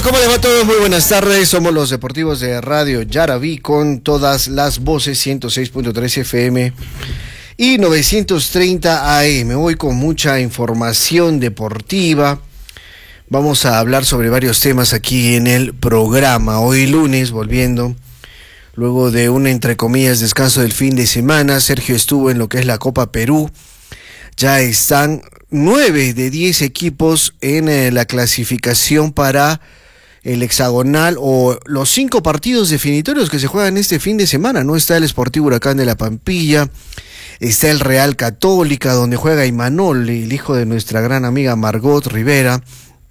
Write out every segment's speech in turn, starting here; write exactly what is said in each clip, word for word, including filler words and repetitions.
¿Cómo les va a todos? Muy buenas tardes, somos los deportivos de Radio Yaraví con todas las voces, ciento seis punto tres F M y novecientos treinta A M. Hoy con mucha información deportiva, vamos a hablar sobre varios temas aquí en el programa. Hoy lunes, volviendo, luego de un entre comillas descanso del fin de semana, Sergio estuvo en lo que es la Copa Perú. Ya están nueve de diez equipos en eh, la clasificación para el hexagonal o los cinco partidos definitorios que se juegan este fin de semana, ¿no? Está el Sportivo Huracán de la Pampilla, está el Real Católica, donde juega Imanol, el hijo de nuestra gran amiga Margot Rivera.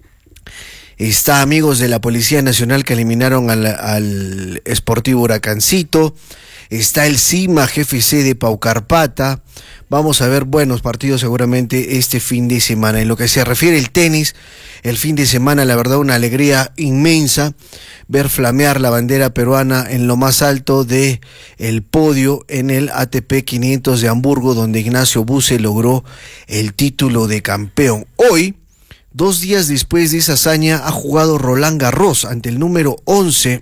Está Amigos de la Policía Nacional, que eliminaron al, al Sportivo Huracancito. Está el CIMA G F C de Paucarpata. Vamos a ver buenos partidos seguramente este fin de semana. En lo que se refiere al tenis, el fin de semana, la verdad, una alegría inmensa ver flamear la bandera peruana en lo más alto de el podio en el A T P quinientos de Hamburgo, donde Ignacio Buse logró el título de campeón. Hoy, dos días después de esa hazaña, ha jugado Roland Garros ante el número once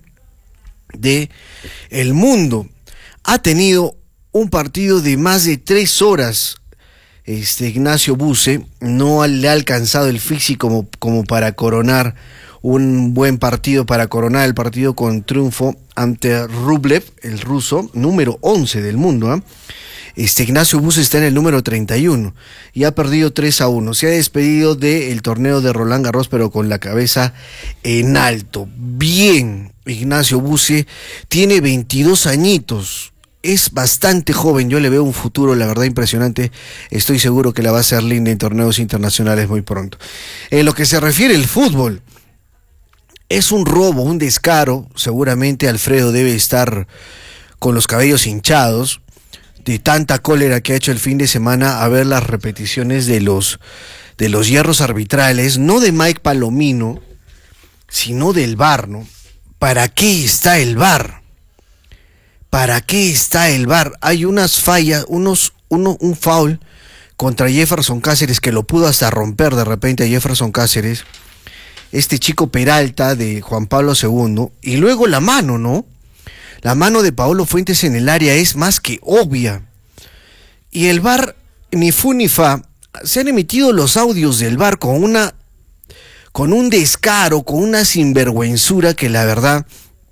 de el mundo. Ha tenido un partido de más de tres horas. Este Ignacio Buse no le ha alcanzado el físico como, como para coronar un buen partido, para coronar el partido con triunfo ante Rublev, el ruso, número once del mundo, ¿eh? Este Ignacio Buse está en el número treinta y uno y ha perdido tres a uno. Se ha despedido del torneo de Roland Garros, pero con la cabeza en alto. Bien, Ignacio Buse tiene veintidós añitos. Es bastante joven, yo le veo un futuro, la verdad, impresionante. Estoy seguro que la va a hacer linda en torneos internacionales muy pronto. En lo que se refiere al fútbol, es un robo, un descaro. Seguramente Alfredo debe estar con los cabellos hinchados de tanta cólera que ha hecho el fin de semana a ver las repeticiones de los, de los hierros arbitrales, no de Mike Palomino, sino del V A R, ¿no? ¿Para qué está el V A R? ¿Para qué está el V A R? Hay unas fallas, unos, uno, un foul contra Jefferson Cáceres que lo pudo hasta romper de repente a Jefferson Cáceres, este chico Peralta de Juan Pablo segundo, y luego la mano, ¿no? La mano de Paolo Fuentes en el área es más que obvia. Y el V A R, ni fu ni fa, se han emitido los audios del V A R con una, con un descaro, con una sinvergüenzura que la verdad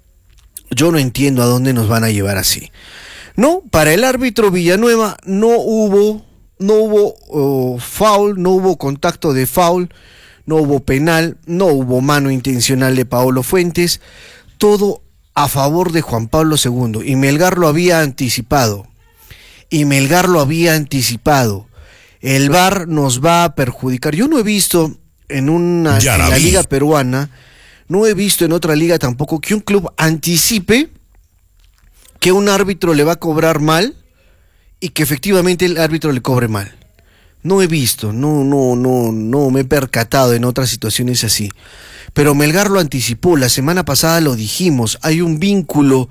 yo no entiendo a dónde nos van a llevar así. No, para el árbitro Villanueva no hubo, no hubo uh, foul, no hubo contacto de foul, no hubo penal, no hubo mano intencional de Paolo Fuentes, todo a favor de Juan Pablo segundo. Y Melgar lo había anticipado. Y Melgar lo había anticipado. El V A R nos va a perjudicar. Yo no he visto en una en la liga peruana, no he visto en otra liga tampoco que un club anticipe que un árbitro le va a cobrar mal y que efectivamente el árbitro le cobre mal. No he visto, no, no, no, no me he percatado en otras situaciones así. Pero Melgar lo anticipó, la semana pasada lo dijimos, hay un vínculo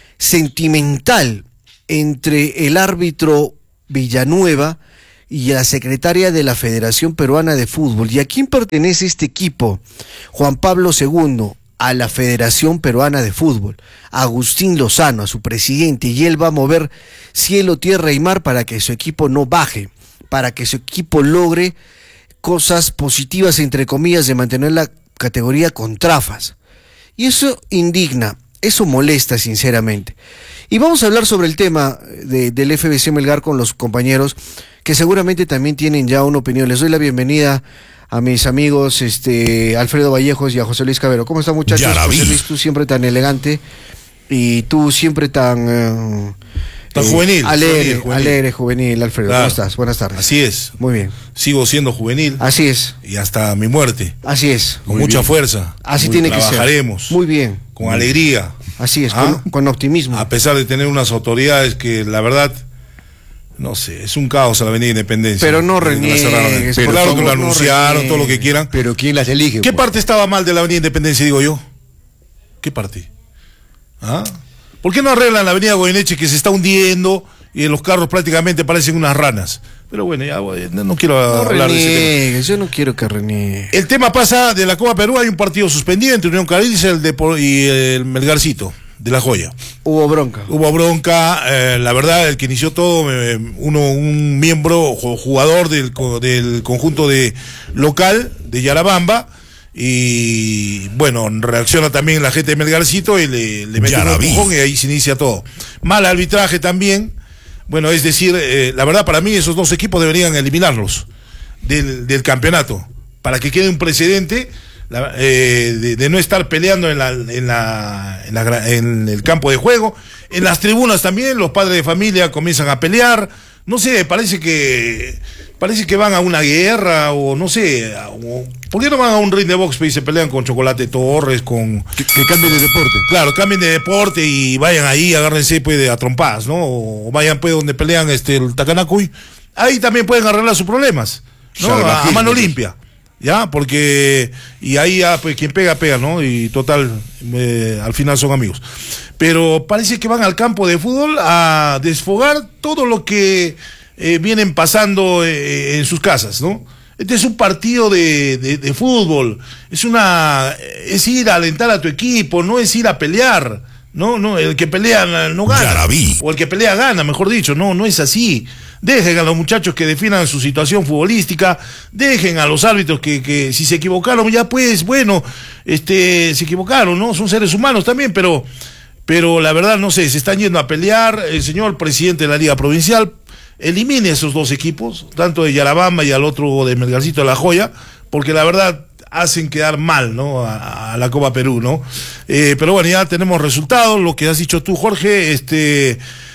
sentimental entre el árbitro Villanueva y la secretaria de la Federación Peruana de Fútbol. ¿Y a quién pertenece este equipo? Juan Pablo segundo, a la Federación Peruana de Fútbol, a Agustín Lozano, a su presidente, y él va a mover cielo, tierra y mar para que su equipo no baje, para que su equipo logre cosas positivas, entre comillas, de mantener la categoría con trafas. Y eso indigna, eso molesta sinceramente. Y vamos a hablar sobre el tema de, del F B C Melgar con los compañeros que seguramente también tienen ya una opinión. Les doy la bienvenida a mis amigos este Alfredo Vallejos y a José Luis Cabero. ¿Cómo están, muchachos? José Luis, tú siempre tan elegante y tú siempre tan... Uh, Tan eh, juvenil, alegre, juvenil, alegre, juvenil, Alfredo. Claro. ¿Cómo estás? Buenas tardes. Así es. Muy bien. Sigo siendo juvenil. Así es. Y hasta mi muerte. Así es. Con Muy mucha bien. fuerza. Así Muy, tiene que ser. Trabajaremos. Muy bien. Con Muy alegría. Así es, ¿Ah? con, con optimismo. A pesar de tener unas autoridades que, la verdad, no sé, es un caos a la Avenida Independencia. Pero no reniegues. Pero claro que lo anunciaron, no todo lo que quieran. Pero ¿quién las elige? ¿Qué pues? parte estaba mal de la Avenida Independencia, digo yo? ¿Qué parte? ¿Ah? ¿Por qué no arreglan la Avenida Goyeneche, que se está hundiendo? y los carros prácticamente parecen unas ranas. Pero bueno, ya no, no quiero no hablar reniegues, de ese tema. yo no quiero que reniegue. El tema pasa de la Copa Perú, hay un partido suspendido entre Unión Cariliza y el, Depo- y el Melgarcito de La Joya. Hubo bronca. Hubo bronca, eh, la verdad, el que inició todo, eh, uno, un miembro, jugador del, del conjunto de local de Yarabamba, y bueno, reacciona también la gente de Melgarcito y le, le mete un empujón y ahí se inicia todo. Mal arbitraje también. Bueno, es decir, eh, la verdad, para mí esos dos equipos deberían eliminarlos del, del campeonato, para que quede un precedente la, eh, de, de no estar peleando en, la, en, la, en, la, en el campo de juego. En las tribunas también los padres de familia comienzan a pelear. No sé, parece que parece que van a una guerra o no sé. O, ¿por qué no van a un ring de box y se pelean con Chocolate Torres, con... Que, que cambien de deporte. Claro, cambien de deporte y vayan ahí, agárrense pues de a trompadas, ¿no? O vayan pues donde pelean este el Tacanacuy. Ahí también pueden arreglar sus problemas, ¿no? A, a mano limpia, ¿ya? Porque... Y ahí ya, pues quien pega, pega, ¿no? Y total, eh, al final son amigos. Pero parece que van al campo de fútbol a desfogar todo lo que eh, vienen pasando eh, en sus casas, ¿no? Este es un partido de, de, de fútbol, es una es ir a alentar a tu equipo, no es ir a pelear, no, no, el que pelea no gana, o el que pelea gana, mejor dicho, no, no es así. Dejen a los muchachos que definan su situación futbolística, dejen a los árbitros que, que si se equivocaron, ya pues, bueno, este, se equivocaron, ¿no? Son seres humanos también, pero, pero la verdad, no sé, se están yendo a pelear. El señor presidente de la Liga Provincial, elimine esos dos equipos, tanto de Yarabamba y al otro de Melgarcito de La Joya, porque la verdad hacen quedar mal, ¿no? A, a la Copa Perú, ¿no? Eh, pero bueno, ya tenemos resultados, lo que has dicho tú, Jorge, este...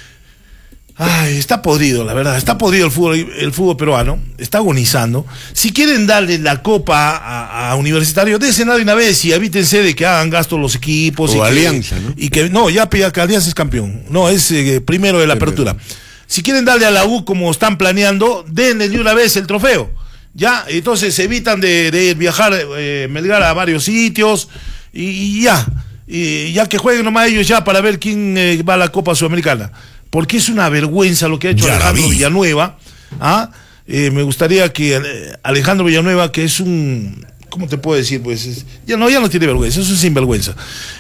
Ay, está podrido, la verdad, está podrido el fútbol, el fútbol peruano, está agonizando. Si quieren darle la copa a, a Universitario, désenla de una vez y evítense de que hagan gasto los equipos. O y Alianza, que, ¿no? Y que, no, ya que Alianza es campeón, no, es eh, primero de la apertura. Si quieren darle a la U como están planeando, denle de una vez el trofeo, ya, entonces evitan de, de viajar, eh, Melgar a varios sitios, y, y ya, y ya que jueguen nomás ellos ya para ver quién eh, va a la Copa Sudamericana. Porque es una vergüenza lo que ha hecho ya Alejandro Villanueva. ¿Ah? Eh, me gustaría que eh, Alejandro Villanueva, que es un... ¿Cómo te puedo decir? Pues es, ya, no, ya no tiene vergüenza, eso es sinvergüenza.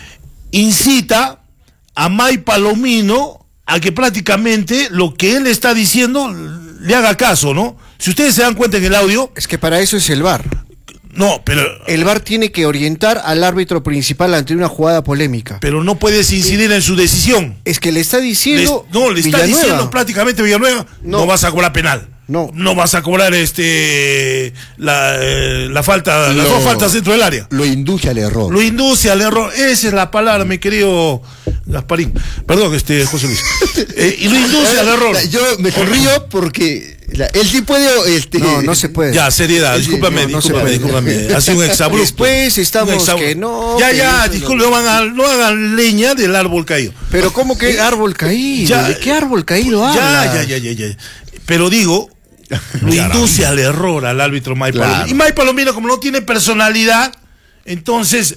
Incita a May Palomino a que prácticamente lo que él está diciendo le haga caso, ¿no? Si ustedes se dan cuenta en el audio... Es que para eso es el V A R. No, pero... El V A R tiene que orientar al árbitro principal ante una jugada polémica. Pero no puedes incidir en su decisión. Es que le está diciendo... Les, no, le está Villanueva. diciendo prácticamente Villanueva, no. no vas a cobrar penal. No. No vas a cobrar este la, eh, la falta, lo, las dos faltas dentro del área. Lo induce al error. Lo induce al error. Esa es la palabra, mi querido Gasparín. Perdón, este José Luis. Eh, y lo induce al error. Yo me sonrío porque la, él sí puede. Este, no, no se puede. Ya, seriedad, discúlpame, no, no discúlpame, discúlpame. Ha sido un exabrupto. Después estamos que no. Ya, que ya, no, disculpe, no hagan, no hagan leña del árbol caído. Pero ¿cómo que árbol caído? Ya, ¿De qué árbol caído habla? Ya, ya, ya, ya, ya. Pero digo, lo induce al error al árbitro May claro. Palomino. Y May Palomino, como no tiene personalidad, entonces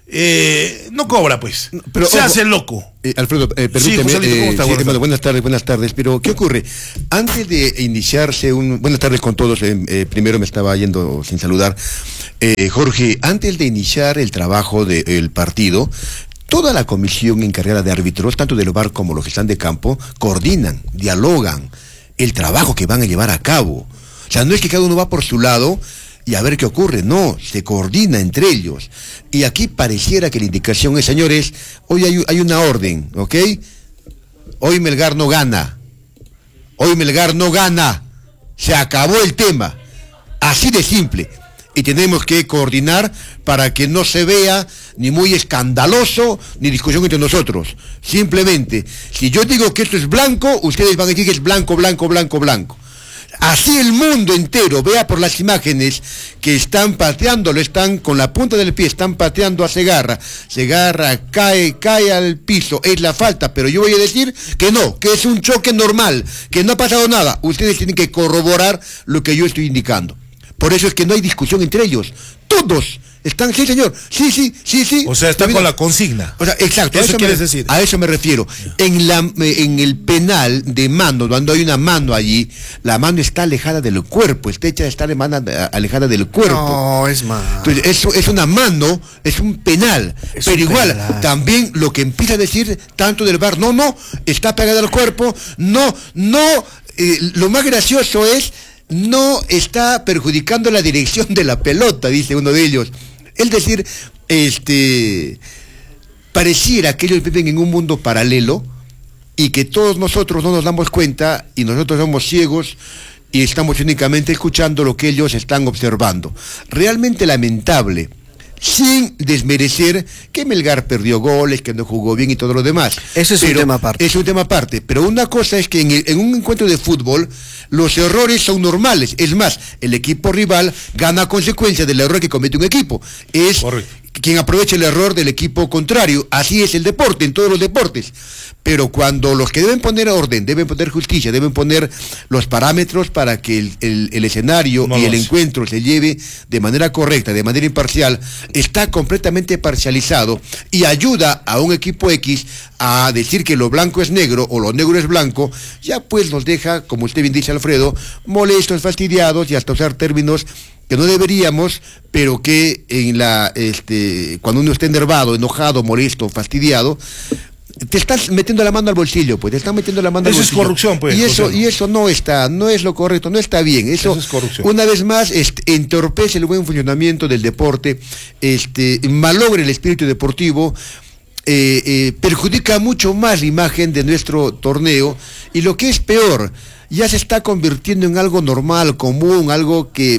eh, no cobra, pues. Pero, se ojo, hace loco. Eh, Alfredo, eh, permíteme. Sí, Joselito, ¿cómo está? Eh, Buenas, sí, buenas tardes, buenas tardes. Pero, ¿qué ocurre? Antes de iniciarse un... Buenas tardes con todos. Eh, eh, primero me estaba yendo sin saludar. Eh, Jorge, antes de iniciar el trabajo del partido, toda la comisión encargada de árbitros, tanto del V A R como los que están de campo, coordinan, dialogan el trabajo que van a llevar a cabo. O sea, no es que cada uno va por su lado y a ver qué ocurre, no, se coordina entre ellos. Y aquí pareciera que la indicación es, señores, hoy hay, hay una orden, ¿ok? Hoy Melgar no gana, hoy Melgar no gana, se acabó el tema, así de simple. Y tenemos que coordinar para que no se vea ni muy escandaloso, ni discusión entre nosotros. Simplemente, si yo digo que esto es blanco, ustedes van a decir que es blanco, blanco, blanco, blanco. Así el mundo entero vea por las imágenes que están pateándolo, están con la punta del pie, están pateando a Segarra. Segarra cae, cae al piso, es la falta, pero yo voy a decir que no, que es un choque normal, que no ha pasado nada. Ustedes tienen que corroborar lo que yo estoy indicando. Por eso es que no hay discusión entre ellos. Todos están, sí señor, sí, sí, sí, sí. O sea, están con la consigna. O sea, exacto. Eso, eso quieres me, decir. A eso me refiero. En la, en el penal de mano, cuando hay una mano allí, la mano está alejada del cuerpo, está hecha de estar alejada del cuerpo. No, es más. Entonces, eso es una mano, es un penal. Es pero un igual, penal. También lo que empieza a decir tanto del V A R, no, no, está pegada al cuerpo, no, no, eh, lo más gracioso es, no está perjudicando la dirección de la pelota, dice uno de ellos. Es decir, este, pareciera que ellos viven en un mundo paralelo y que todos nosotros no nos damos cuenta y nosotros somos ciegos y estamos únicamente escuchando lo que ellos están observando. Realmente lamentable, sin desmerecer que Melgar perdió goles, que no jugó bien y todo lo demás. Eso es pero, un tema aparte. Es un tema aparte, pero una cosa es que en, el, en un encuentro de fútbol los errores son normales. Es más, el equipo rival gana a consecuencia del error que comete un equipo. Es Correcto. Quien aprovecha el error del equipo contrario. Así es el deporte, en todos los deportes. Pero cuando los que deben poner orden, deben poner justicia, deben poner los parámetros para que el, el, el escenario no y el encuentro se lleve de manera correcta, de manera imparcial, está completamente parcializado y ayuda a un equipo X a decir que lo blanco es negro o lo negro es blanco, ya pues nos deja, como usted bien dice, Alfredo, molestos, fastidiados y hasta usar términos que no deberíamos, pero que en la este cuando uno está enervado, enojado, molesto, fastidiado, te estás metiendo la mano al bolsillo, pues te están metiendo la mano eso al bolsillo. Eso es corrupción, pues. Y eso, y eso no está, no es lo correcto, no está bien. Eso, eso es corrupción. Una vez más, este, entorpece el buen funcionamiento del deporte, este, malogra el espíritu deportivo, eh, eh, perjudica mucho más la imagen de nuestro torneo, y lo que es peor, ya se está convirtiendo en algo normal, común, algo que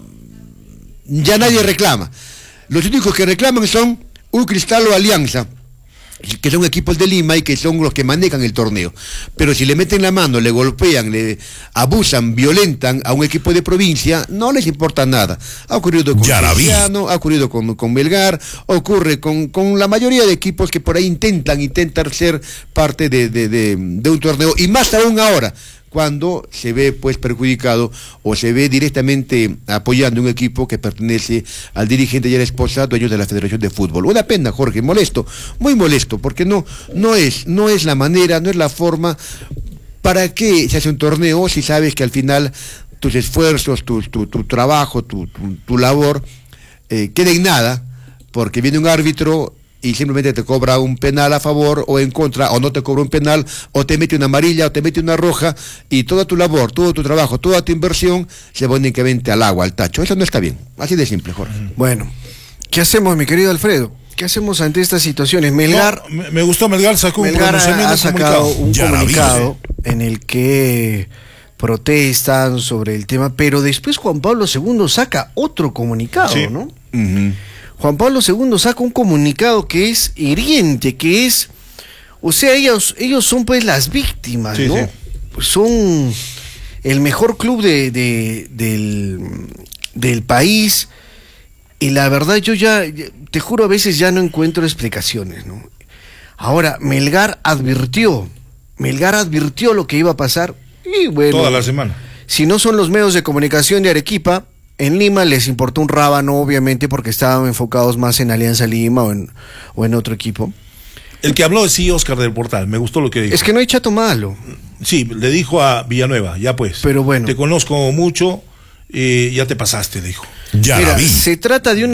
ya nadie reclama. Los únicos que reclaman son U Cristal o Alianza, que son equipos de Lima y que son los que manejan el torneo. Pero si le meten la mano, le golpean, le abusan, violentan a un equipo de provincia, no les importa nada. Ha ocurrido con Cristiano, ha ocurrido con, con Melgar, ocurre con, con la mayoría de equipos que por ahí intentan, intentan ser parte de, de, de, de un torneo, y más aún ahora, cuando se ve pues perjudicado o se ve directamente apoyando un equipo que pertenece al dirigente y a la esposa, dueños de la Federación de Fútbol. Una pena, Jorge, molesto, muy molesto, porque no, no es, no es la manera, no es la forma. ¿Para qué se hace un torneo si sabes que al final tus esfuerzos, tu, tu, tu trabajo, tu, tu, tu labor eh, queda en nada, porque viene un árbitro y simplemente te cobra un penal a favor o en contra, o no te cobra un penal, o te mete una amarilla, o te mete una roja, y toda tu labor, todo tu trabajo, toda tu inversión se va únicamente al agua, al tacho? Eso no está bien, así de simple, Jorge. Bueno, ¿qué hacemos, mi querido Alfredo? ¿Qué hacemos ante estas situaciones? Melgar... No, me, me gustó, Melgar sacó un Melgar ha, ha sacado un ya comunicado en el que protestan sobre el tema, pero después Juan Pablo segundo saca otro comunicado, sí. ¿no? Uh-huh. Juan Pablo segundo saca un comunicado que es hiriente, que es, o sea, ellos, ellos son pues las víctimas, sí, ¿no? Sí. Son el mejor club de, de, del, del país, y la verdad yo ya, te juro, a veces ya no encuentro explicaciones, ¿no? Ahora, Melgar advirtió, Melgar advirtió lo que iba a pasar, y bueno, toda la semana. Si no son los medios de comunicación de Arequipa, en Lima les importó un rábano, obviamente, porque estaban enfocados más en Alianza Lima o en, o en otro equipo. El que habló sí, Oscar del Portal, me gustó lo que dijo. Es que no hay chato malo. Sí, le dijo a Villanueva, ya pues. Pero bueno. Te conozco mucho, eh, ya te pasaste, dijo. Ya Mira, se trata de una